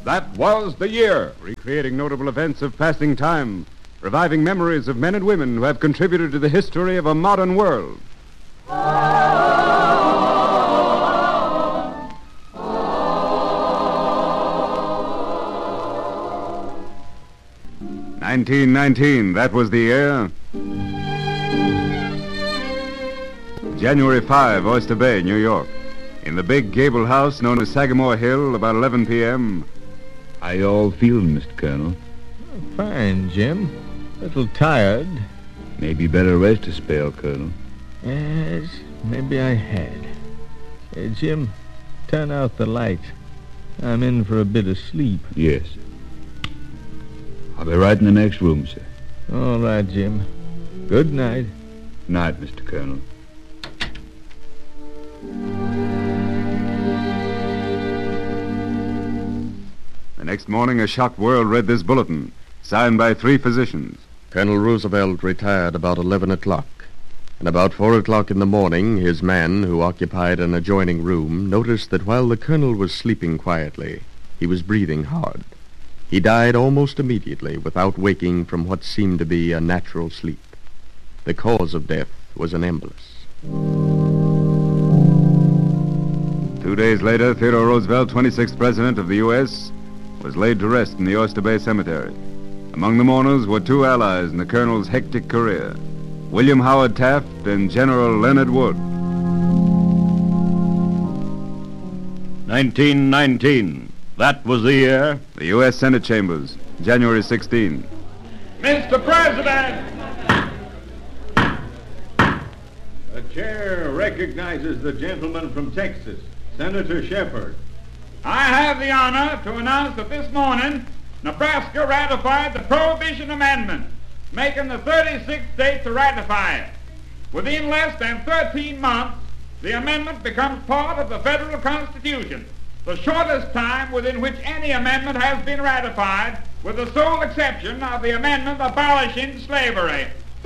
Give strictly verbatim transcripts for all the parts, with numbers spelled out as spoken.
That was the year. Recreating notable events of passing time, reviving memories of men and women who have contributed to the history of a modern world. nineteen nineteen, that was the year. January fifth, Oyster Bay, New York. In the big gable house known as Sagamore Hill, about eleven p.m. How you all feeling, Mister Colonel? Fine, Jim. A little tired. Maybe better rest a spell, Colonel. Yes, maybe I had. Hey, Jim, turn out the light. I'm in for a bit of sleep. Yes. I'll be right in the next room, sir. All right, Jim. Good night. Night, Mister Colonel. The next morning, a shocked world read this bulletin, signed by three physicians. Colonel Roosevelt retired about eleven o'clock. And about four o'clock in the morning, his man, who occupied an adjoining room, noticed that while the colonel was sleeping quietly, he was breathing hard. He died almost immediately without waking from what seemed to be a natural sleep. The cause of death was an embolus. Two days later, Theodore Roosevelt, twenty-sixth President of the U S, was laid to rest in the Oyster Bay Cemetery. Among the mourners were two allies in the colonel's hectic career, William Howard Taft and General Leonard Wood. nineteen nineteen. That was the year. The U S Senate Chambers, January sixteenth. Mister President! The chair recognizes the gentleman from Texas, Senator Shepard. I have the honor to announce that this morning, Nebraska ratified the Prohibition Amendment, making the thirty-sixth state to ratify it. Within less than thirteen months, the amendment becomes part of the federal Constitution, the shortest time within which any amendment has been ratified, with the sole exception of the amendment abolishing slavery.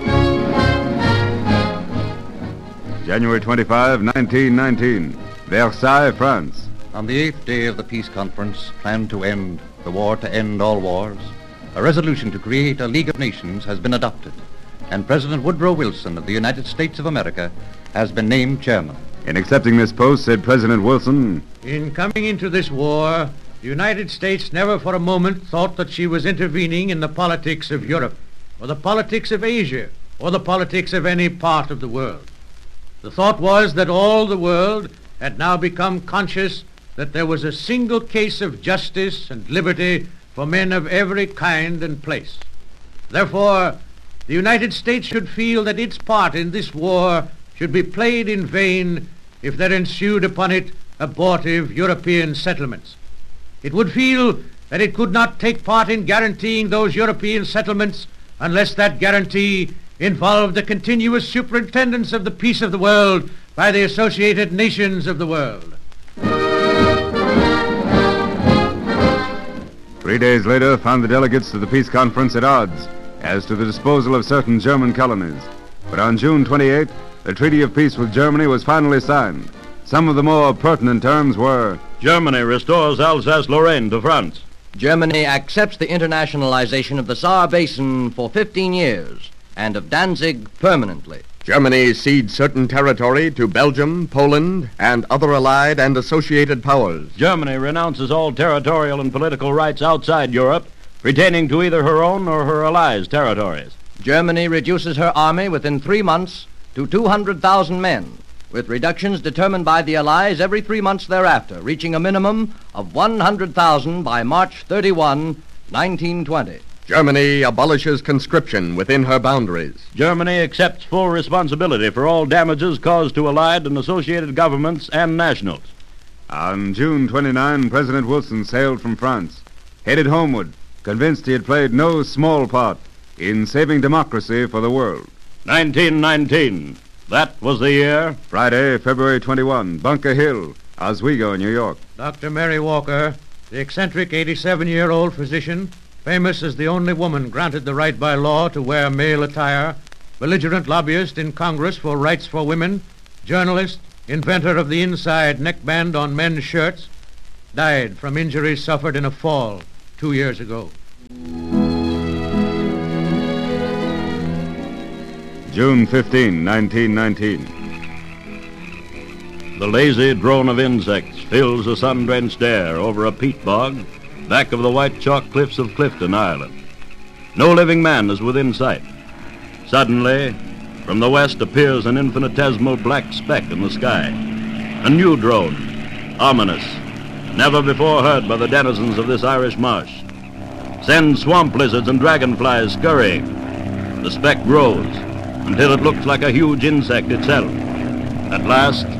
January twenty-fifth, nineteen nineteen, Versailles, France. On the eighth day of the peace conference planned to end the war to end all wars, a resolution to create a League of Nations has been adopted, and President Woodrow Wilson of the United States of America has been named chairman. In accepting this post, said President Wilson, "In coming into this war, the United States never for a moment thought that she was intervening in the politics of Europe, or the politics of Asia, or the politics of any part of the world. The thought was that all the world had now become conscious that there was a single case of justice and liberty for men of every kind and place. Therefore, the United States should feel that its part in this war should be played in vain if there ensued upon it abortive European settlements. It would feel that it could not take part in guaranteeing those European settlements unless that guarantee involved the continuous superintendence of the peace of the world by the associated nations of the world." Three days later found the delegates to the peace conference at odds as to the disposal of certain German colonies. But on June twenty-eighth, the Treaty of Peace with Germany was finally signed. Some of the more pertinent terms were: Germany restores Alsace-Lorraine to France. Germany accepts the internationalization of the Saar Basin for fifteen years and of Danzig permanently. Germany cedes certain territory to Belgium, Poland, and other allied and associated powers. Germany renounces all territorial and political rights outside Europe, pertaining to either her own or her allies' territories. Germany reduces her army within three months to two hundred thousand men, with reductions determined by the Allies every three months thereafter, reaching a minimum of one hundred thousand by March thirty-first, nineteen twenty. Germany abolishes conscription within her boundaries. Germany accepts full responsibility for all damages caused to Allied and associated governments and nationals. On June twenty-ninth, President Wilson sailed from France, headed homeward, convinced he had played no small part in saving democracy for the world. nineteen nineteen. That was the year. Friday, February twenty-first, Bunker Hill, Oswego, New York. Doctor Mary Walker, the eccentric eighty-seven-year-old physician, famous as the only woman granted the right by law to wear male attire, belligerent lobbyist in Congress for rights for women, journalist, inventor of the inside neckband on men's shirts, died from injuries suffered in a fall two years ago. June fifteenth, nineteen nineteen. The lazy drone of insects fills the sun-drenched air over a peat bog back of the white chalk cliffs of Clifton, Ireland. No living man is within sight. Suddenly, from the west appears an infinitesimal black speck in the sky. A new drone, ominous, never before heard by the denizens of this Irish marsh. Sends swamp lizards and dragonflies scurrying. The speck grows until it looks like a huge insect itself. At last,